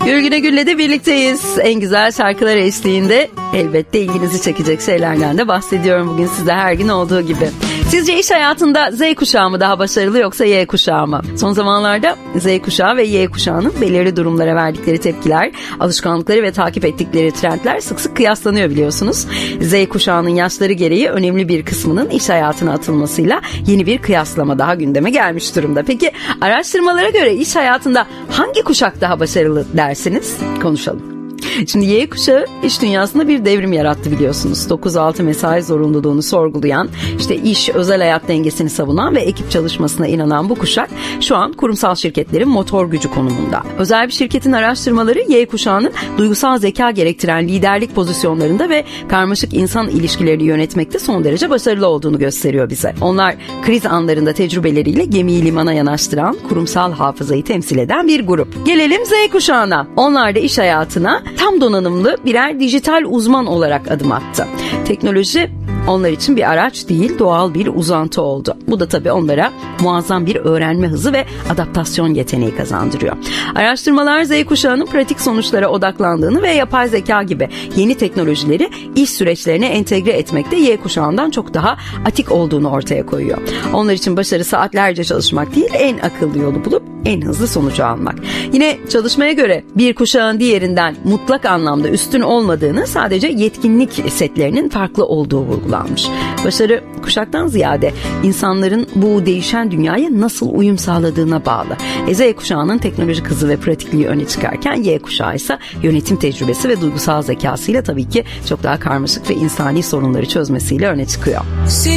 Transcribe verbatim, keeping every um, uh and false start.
Gürgüne Gül'le de birlikteyiz. En güzel şarkılar eşliğinde elbette ilginizi çekecek şeylerden de bahsediyorum bugün size her gün olduğu gibi. Sizce iş hayatında Z kuşağı mı daha başarılı yoksa Y kuşağı mı? Son zamanlarda Z kuşağı ve Y kuşağının belirli durumlara verdikleri tepkiler, alışkanlıkları ve takip ettikleri trendler sık sık kıyaslanıyor biliyorsunuz. Z kuşağının yaşları gereği önemli bir kısmının iş hayatına atılmasıyla yeni bir kıyaslama daha gündeme gelmiş durumda. Peki araştırmalara göre iş hayatında hangi kuşak daha başarılı dersiniz? Konuşalım. Şimdi Y kuşağı iş dünyasında bir devrim yarattı biliyorsunuz. dokuz altı mesai zorunluluğunu sorgulayan, işte iş özel hayat dengesini savunan ve ekip çalışmasına inanan bu kuşak şu an kurumsal şirketlerin motor gücü konumunda. Özel bir şirketin araştırmaları Y kuşağının duygusal zeka gerektiren liderlik pozisyonlarında ve karmaşık insan ilişkilerini yönetmekte son derece başarılı olduğunu gösteriyor bize. Onlar kriz anlarında tecrübeleriyle gemiyi limana yanaştıran, kurumsal hafızayı temsil eden bir grup. Gelelim Z kuşağına. Onlar da iş hayatına tam donanımlı birer dijital uzman olarak adım attı. Teknoloji onlar için bir araç değil, doğal bir uzantı oldu. Bu da tabii onlara muazzam bir öğrenme hızı ve adaptasyon yeteneği kazandırıyor. Araştırmalar Z kuşağının pratik sonuçlara odaklandığını ve yapay zeka gibi yeni teknolojileri iş süreçlerine entegre etmekte Y kuşağından çok daha atik olduğunu ortaya koyuyor. Onlar için başarı saatlerce çalışmak değil, en akıllı yolu bulup en hızlı sonucu almak. Yine çalışmaya göre bir kuşağın diğerinden mutlak anlamda üstün olmadığını, sadece yetkinlik setlerinin farklı olduğu vurgulanmış. Başarı kuşaktan ziyade insanların bu değişen dünyaya nasıl uyum sağladığına bağlı. E, Z kuşağının teknolojik hızı ve pratikliği öne çıkarken Y kuşağı ise yönetim tecrübesi ve duygusal zekasıyla tabii ki çok daha karmaşık ve insani sorunları çözmesiyle öne çıkıyor.